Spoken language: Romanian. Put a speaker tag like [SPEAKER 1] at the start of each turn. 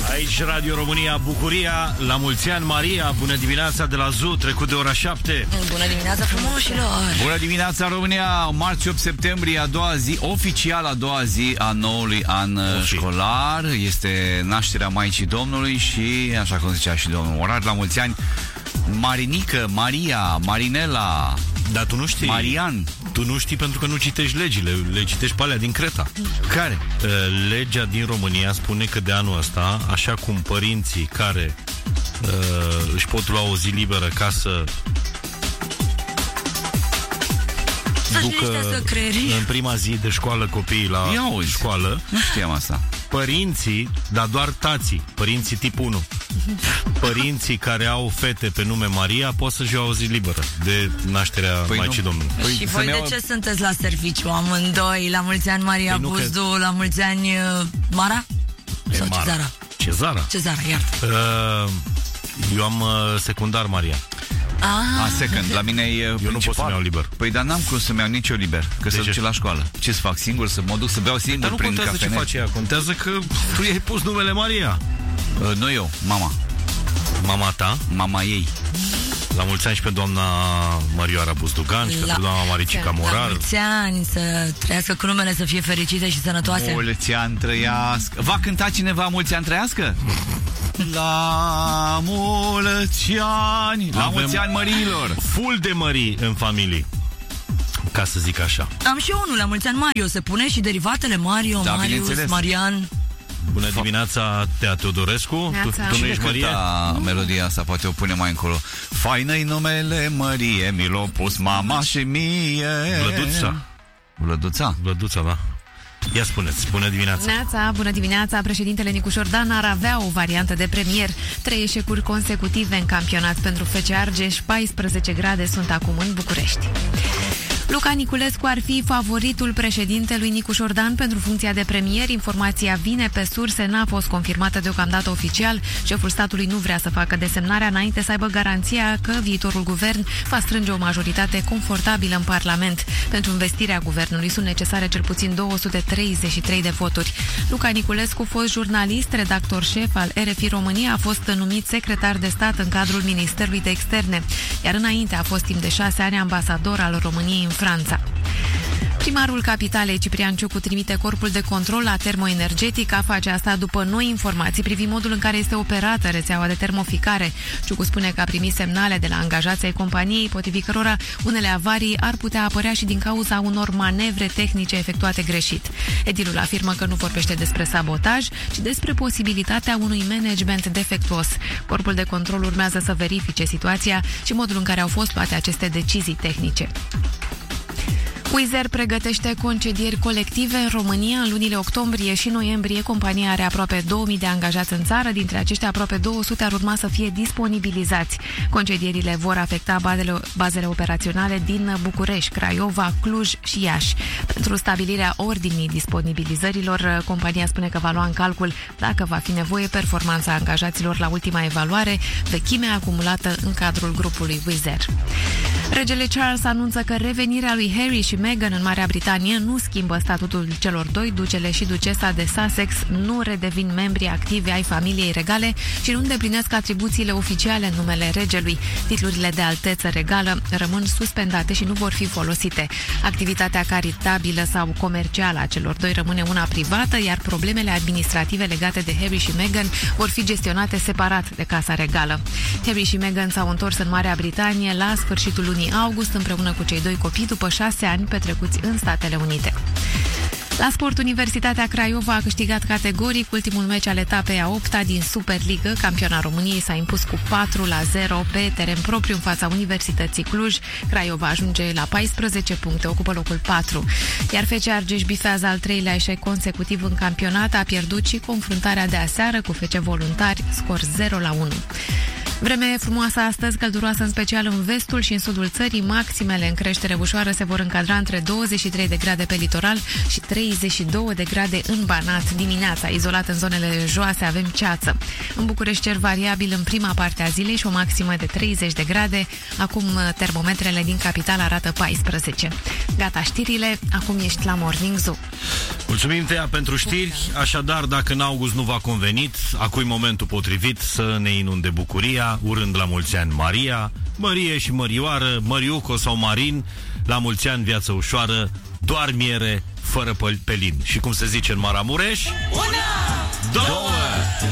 [SPEAKER 1] Aici Radio România, bucuria. La mulți ani, Maria. Bună dimineața de la ZU, trecut de ora 7.
[SPEAKER 2] Bună dimineața, frumoșilor.
[SPEAKER 3] Bună dimineața, România. Marți 8 septembrie, a doua zi, oficial a doua zi a noului an școlar. Este nașterea Maicii Domnului și, așa cum zicea și domnul Orar, la mulți ani, Marinică, Maria, Marinela.
[SPEAKER 1] Dar tu nu știi,
[SPEAKER 3] Marian.
[SPEAKER 1] Tu nu știi pentru că nu citești legile. Le citești pe alea din Creta.
[SPEAKER 3] Care?
[SPEAKER 1] Legea din România spune că de anul ăsta, așa cum părinții care își pot lua o zi liberă ca să ducă în prima zi de școală copiii la școală.
[SPEAKER 3] Nu știam asta.
[SPEAKER 1] Părinții, dar doar tații, părinții tip 1, părinții care au fete pe nume Maria pot să-și iau o zi liberă de nașterea Maicii Domnului.
[SPEAKER 2] Și voi de ce sunteți la serviciu amândoi? La mulți ani Maria Buzdu, la mulți ani Mara? Sau Cezara? Cezara, iartă.
[SPEAKER 1] Eu am secundar Maria.
[SPEAKER 3] Second, la mine e principal.
[SPEAKER 1] Eu nu pot să-mi iau liber.
[SPEAKER 3] Păi, dar n-am cum să-mi iau nici eu liber, că se duce la școală. Ce să fac, singur? Să mă duc să beau singur
[SPEAKER 1] dar nu
[SPEAKER 3] prin
[SPEAKER 1] contează
[SPEAKER 3] cafene?
[SPEAKER 1] Ce face ea, contează că tu i-ai pus numele Maria.
[SPEAKER 3] Nu eu, mama.
[SPEAKER 1] Mama ta?
[SPEAKER 3] Mama ei.
[SPEAKER 1] La mulți ani și pe doamna Marioara Buzdugan și pe doamna Maricica Morar.
[SPEAKER 2] La mulți ani, să trăiască cu numele, să fie fericite și sănătoase.
[SPEAKER 3] Mulți ani trăiască. Va cânta cineva mulți ani trăiască? La mulți ani. La mulți ani măriilor.
[SPEAKER 1] Full de mării în familie, ca să zic așa.
[SPEAKER 2] Am și unul, la mulți ani Mario. Se pune și derivatele Mario, da, Marius, Marian.
[SPEAKER 1] Bună dimineața, Tea Teodorescu. Tu nu ești Maria?
[SPEAKER 3] Melodia asta, poate o pune mai încolo. Faină-i numele Mărie, mi l-o pus mama și mie.
[SPEAKER 1] Vlăduța, da. Ia spuneți, bună dimineața.
[SPEAKER 4] Bună dimineața. Președintele Nicu Șordan ar avea o variantă de premier. 3 eșecuri consecutive în campionat pentru FC Argeș. 14 grade sunt acum în București. Luca Niculescu ar fi favoritul președintelui Nicu Șordan pentru funcția de premier. Informația vine pe surse, n-a fost confirmată deocamdată oficial. Șeful statului nu vrea să facă desemnarea înainte să aibă garanția că viitorul guvern va strânge o majoritate confortabilă în Parlament. Pentru investirea guvernului sunt necesare cel puțin 233 de voturi. Luca Niculescu, fost jurnalist, redactor șef al RFI România, a fost numit secretar de stat în cadrul Ministerului de Externe, iar înainte a fost timp de 6 ani ambasador al României în Franța. Primarul Capitalei, Ciprian Ciucu, trimite corpul de control la Termoenergetica. Face asta după noi informații privind modul în care este operată rețeaua de termoficare. Ciucu spune că a primit semnale de la angajații ai companiei, potrivit cărora unele avarii ar putea apărea și din cauza unor manevre tehnice efectuate greșit. Edilul afirmă că nu vorbește despre sabotaj, ci despre posibilitatea unui management defectuos. Corpul de control urmează să verifice situația și modul în care au fost luate aceste decizii tehnice. Wizz Air pregătește concedieri colective în România. În lunile octombrie și noiembrie, compania are aproape 2000 de angajați în țară. Dintre aceștia, aproape 200 ar urma să fie disponibilizați. Concedierile vor afecta bazele operaționale din București, Craiova, Cluj și Iași. Pentru stabilirea ordinii disponibilizărilor, compania spune că va lua în calcul, dacă va fi nevoie, performanța angajaților la ultima evaluare, vechimea acumulată în cadrul grupului Wizz Air. Regele Charles anunță că revenirea lui Harry și Meghan în Marea Britanie nu schimbă statutul celor doi. Ducele și ducesa de Sussex nu redevin membri activi ai familiei regale și nu îndeplinesc atribuțiile oficiale în numele regelui. Titlurile de alteță regală rămân suspendate și nu vor fi folosite. Activitatea caritabilă sau comercială a celor doi rămâne una privată, iar problemele administrative legate de Harry și Meghan vor fi gestionate separat de Casa Regală. Harry și Meghan s-au întors în Marea Britanie la sfârșitul lunii august împreună cu cei doi copii după 6 ani petrecuți în Statele Unite. La sport, Universitatea Craiova a câștigat categoric ultimul meci al etapei a 8-a din Superligă. Campioana României s-a impus cu 4-0 pe teren propriu în fața Universității Cluj. Craiova ajunge la 14 puncte, ocupă locul 4. Iar FC Argeș bifează al 3-lea eșec consecutiv în campionat, a pierdut și confruntarea de aseară cu FC Voluntari, scor 0-1. Vreme frumoasă astăzi, călduroasă în special în vestul și în sudul țării. Maximele în creștere ușoară se vor încadra între 23 de grade pe litoral și 32 de grade în Banat. Dimineața, izolat în zonele joase, avem ceață. În București, cer variabil în prima parte a zilei și o maximă de 30 de grade. Acum termometrele din capital arată 14. Gata știrile, acum ești la Morning Zoo.
[SPEAKER 1] Mulțumim, Tea, pentru știri. Așadar, dacă în august nu v-a convenit, acum e momentul potrivit să ne inunde bucuria, urând la mulți ani Maria, Mărie și Mărioară, Măriuco sau Marin, la mulți ani, viață ușoară, doar miere, fără pelin. Și cum se zice în Maramureș? 1, 2